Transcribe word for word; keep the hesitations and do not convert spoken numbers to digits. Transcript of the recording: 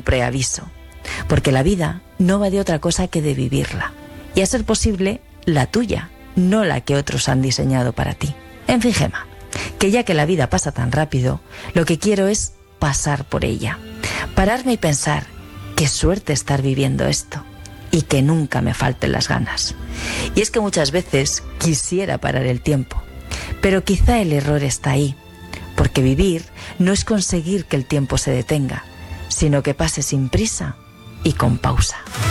preaviso, porque la vida no va de otra cosa que de vivirla, y a ser posible, la tuya, no la que otros han diseñado para ti. En fin, Gemma, que ya que la vida pasa tan rápido, lo que quiero es pasar por ella, pararme y pensar, qué suerte estar viviendo esto, y que nunca me falten las ganas. Y es que muchas veces quisiera parar el tiempo, pero quizá el error está ahí, porque vivir no es conseguir que el tiempo se detenga, sino que pase sin prisa y con pausa.